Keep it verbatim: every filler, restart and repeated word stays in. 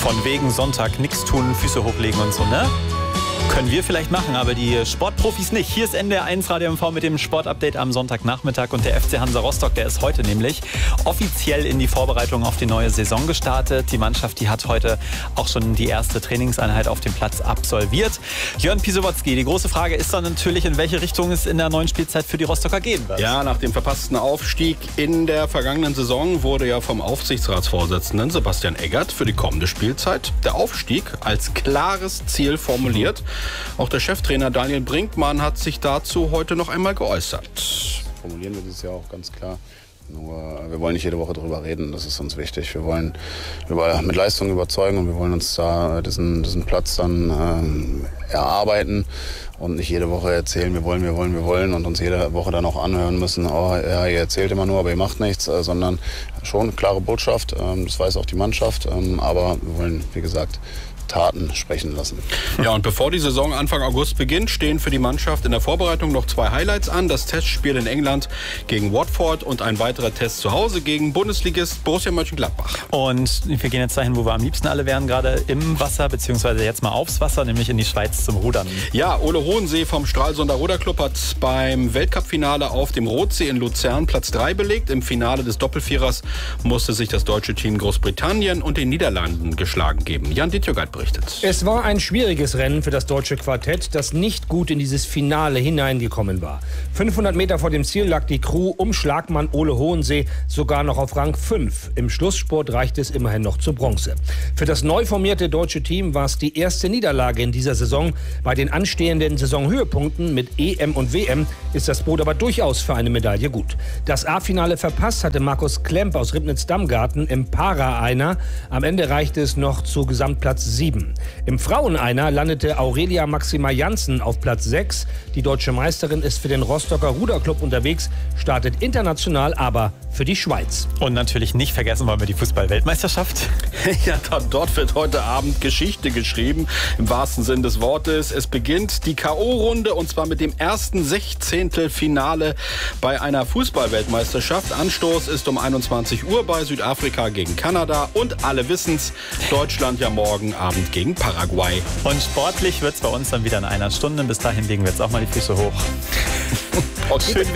Von wegen Sonntag nichts tun, Füße hochlegen und so, ne? Können wir vielleicht machen, aber die Sportprofis nicht. Hier ist N D R eins Radio M V mit dem Sportupdate am Sonntagnachmittag und der F C Hansa Rostock, der ist heute nämlich offiziell in die Vorbereitung auf die neue Saison gestartet. Die Mannschaft, die hat heute auch schon die erste Trainingseinheit auf dem Platz absolviert. Jörn Pisowotzki, die große Frage ist dann natürlich, in welche Richtung es in der neuen Spielzeit für die Rostocker gehen wird. Ja, nach dem verpassten Aufstieg in der vergangenen Saison wurde ja vom Aufsichtsratsvorsitzenden Sebastian Eggert für die kommende Spielzeit der Aufstieg als klares Ziel formuliert. Mhm. Auch der Cheftrainer Daniel Brinkmann hat sich dazu heute noch einmal geäußert. Formulieren wir dieses Jahr auch ganz klar. Nur wir wollen nicht jede Woche darüber reden, das ist uns wichtig. Wir wollen über, mit Leistung überzeugen und wir wollen uns da diesen, diesen Platz dann ähm, erarbeiten und nicht jede Woche erzählen, wir wollen, wir wollen, wir wollen und uns jede Woche dann auch anhören müssen, oh ja, ihr erzählt immer nur, aber ihr macht nichts, äh, sondern schon eine klare Botschaft, ähm, das weiß auch die Mannschaft, ähm, aber wir wollen, wie gesagt, Taten sprechen lassen. Ja, und bevor die Saison Anfang August beginnt, stehen für die Mannschaft in der Vorbereitung noch zwei Highlights an. Das Testspiel in England gegen Watford und ein weiterer Test zu Hause gegen Bundesligist Borussia Mönchengladbach. Und wir gehen jetzt dahin, wo wir am liebsten alle wären, gerade im Wasser, beziehungsweise jetzt mal aufs Wasser, nämlich in die Schweiz zum Rudern. Ja, Ole Hohensee vom Stralsunder Ruderclub hat beim Weltcup-Finale auf dem Rotsee in Luzern Platz drei belegt. Im Finale des Doppelvierers musste sich das deutsche Team Großbritannien und den Niederlanden geschlagen geben. Jan Dietjogait berichtet. Es war ein schwieriges Rennen für das deutsche Quartett, das nicht gut in dieses Finale hineingekommen war. fünfhundert Meter vor dem Ziel lag die Crew um Schlagmann Ole Hohensee sogar noch auf Rang fünf. Im Schlussspurt reichte es immerhin noch zur Bronze. Für das neu formierte deutsche Team war es die erste Niederlage in dieser Saison. Bei den anstehenden Saisonhöhepunkten mit E M und W M ist das Boot aber durchaus für eine Medaille gut. Das A-Finale verpasst hatte Markus Klemp aus Ribnitz-Dammgarten im Para-Einer. Am Ende reichte es noch zu Gesamtplatz sieben. Im Frauen-Einer landete Aurelia Maxima Janssen auf Platz sechs. Die deutsche Meisterin ist für den Rostocker Ruderclub unterwegs, startet international aber für die Schweiz. Und natürlich nicht vergessen wollen wir die Fußball-Weltmeisterschaft. Ja, dort wird heute Abend Geschichte geschrieben, im wahrsten Sinn des Wortes. Es beginnt die K O-Runde und zwar mit dem ersten Sechzehntelfinale bei einer Fußball-Weltmeisterschaft. Anstoß ist um einundzwanzig Uhr bei Südafrika gegen Kanada und alle wissen's, Deutschland ja morgen Abend gegen Paraguay. Und sportlich wird's bei uns dann wieder in einer Stunde. Bis dahin legen wir jetzt auch mal die Füße hoch. Okay. Schön